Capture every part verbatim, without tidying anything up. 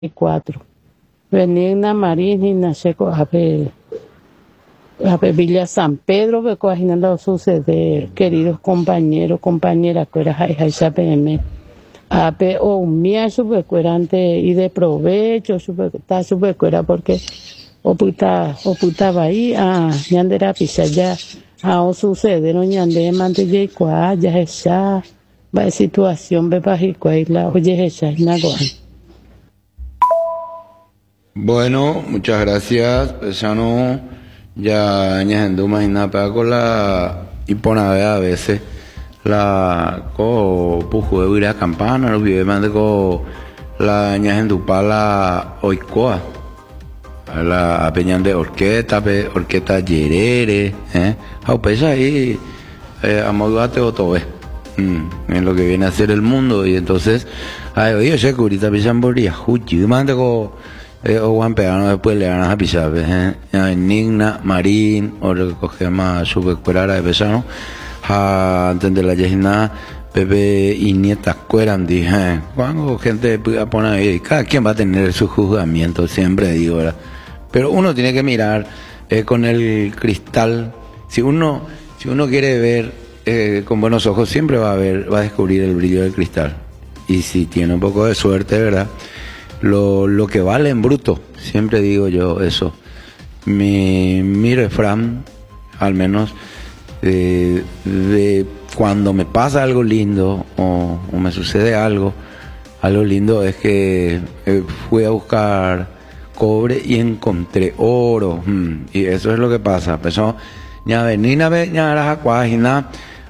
cuatro. Venía Marín y Nacheco a ver, a ver Villa San Pedro, que coaginando suceder, queridos compañeros, compañeras, que era Jaija P M. A ver, o mía supercuerante y de provecho, super, está supercuera porque o puta, o puta bahí, a ñandera pisa ya, a o suceder, o ñande mantille cuá, ya esa, va situación, ve pajicua y la, oye esa, naguan. Bueno, muchas gracias. Ya no, ya añadiendo más nada con la y pone a veces la co pujo de huir campana, los vive mande co la añadiendo para oicoa, la peñan de orquesta, pe orquesta yerere, eh, a pesa ahí, amodate o todo es. Mm, en lo que viene a ser el mundo y entonces, ay, oye, sé que ahorita pisan por día, juchi, mande co Eh, o Juan Pegano después le ganas a pisar, ¿eh? Nigna, Marín, o lo que cogemos más supercuerara de pesano, a entender la yesina, Pepe y nietas cueran, dije, cuando gente pueda poner ahí, cada quien va a tener su juzgamiento, siempre digo, ¿verdad? Pero uno tiene que mirar eh, con el cristal, si uno, si uno quiere ver eh, con buenos ojos, siempre va a ver, va a descubrir el brillo del cristal. Y si tiene un poco de suerte, ¿verdad? Lo, lo que vale en bruto, siempre digo yo eso. Mi, mi refrán, al menos, de, de cuando me pasa algo lindo o, o me sucede algo, algo lindo es que eh, fui a buscar cobre y encontré oro. Hmm, y eso es lo que pasa. Pero ya venina ve ya la cuajina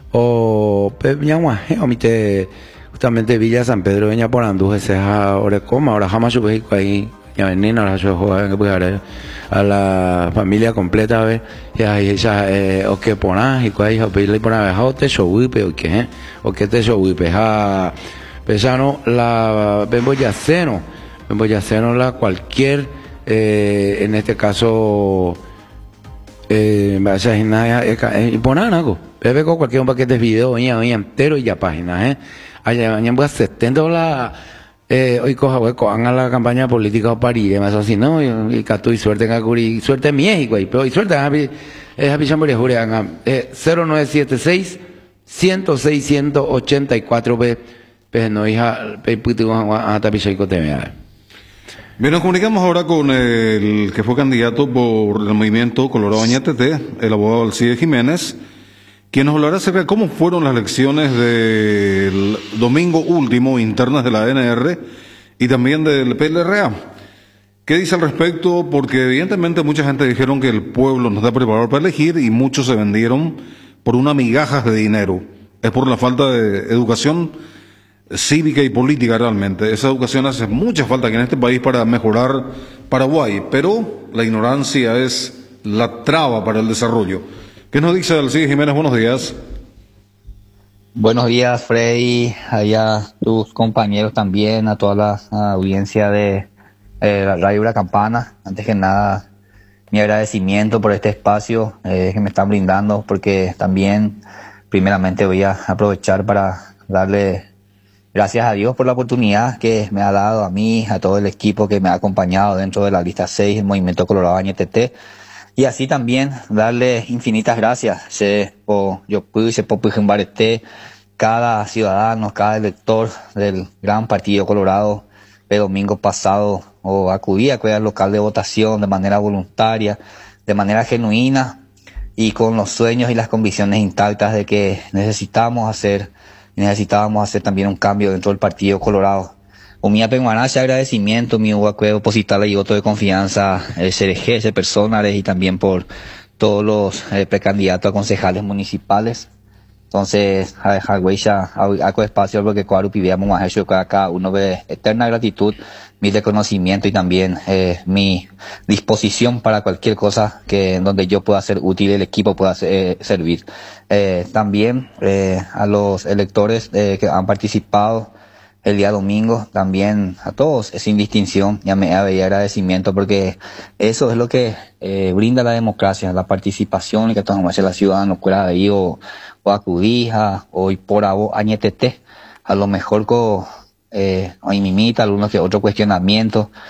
o ya o mi te justamente Villa San Pedro veña por Andújar ese ahora coma ahora jamás supe ahí ya venir ahora yo joven que pues a la familia completa a ver ya ella eh, o que ponas y cuál hijo pedirle por una vez te showipe o qué o que te showipe a pesano la bemboyaceno bemboyaceno la cualquier eh, en este caso eh vaya y ponan algo bebe con cualquier un paquete de video ya entero y ya páginas eh allá mañana voy a setenta la eh hoy coja hueco hagan la campaña política o parir más así no y, y catu y suerte en Acuri suerte en México y pero y suerte happy es happy chamber jure hagan cero nueve siete seis ciento seis ciento ochenta y cuatro b pues no hija pe puto a tapichaico te vea. Bien, nos comunicamos ahora con el que fue candidato por el movimiento Colorado Añetete, el abogado Alcide Jiménez, quien nos hablará acerca de cómo fueron las elecciones del domingo último internas de la A N R y también del P L R A. ¿Qué dice al respecto? Porque evidentemente mucha gente dijeron que el pueblo no está preparado para elegir y muchos se vendieron por unas migajas de dinero. Es por la falta de educación cívica y política realmente. Esa educación hace mucha falta aquí en este país para mejorar Paraguay, pero la ignorancia es la traba para el desarrollo. ¿Qué nos dice Alcide Jiménez? Buenos días. Buenos días, Freddy, allá tus compañeros también, a toda la audiencia de eh, Radio La Campana. Antes que nada, mi agradecimiento por este espacio eh, que me están brindando, porque también, primeramente, voy a aprovechar para darle gracias a Dios por la oportunidad que me ha dado a mí, a todo el equipo que me ha acompañado dentro de la lista seis, el Movimiento Colorado Añetete. Y así también darle infinitas gracias. Se, po, yo pude, se puede cada ciudadano, cada elector del gran partido Colorado el domingo pasado o acudía a cualquier local de votación de manera voluntaria, de manera genuina y con los sueños y las convicciones intactas de que necesitamos hacer, necesitábamos hacer también un cambio dentro del partido Colorado. Umía Penguanache, agradecimiento, mi huacueo, depositarle y voto de confianza, el C R G, ese personales y también por todos los eh, precandidatos a concejales municipales. Entonces, a dejar huella, hago espacio porque cuando pidiamos más hecho cada uno ve eterna gratitud, mi reconocimiento y también eh, mi disposición para cualquier cosa que en donde yo pueda ser útil y el equipo pueda ser, eh, servir. Eh, también eh, a los electores eh, que han participado el día domingo, también a todos, sin distinción, ya me había agradecimiento porque eso es lo que eh, brinda la democracia, la participación y que tomamos la ciudadanos fuera de ahí o, o acudija o por abo añetete, a lo mejor con eh, hoy mimita, algunos que otro cuestionamiento.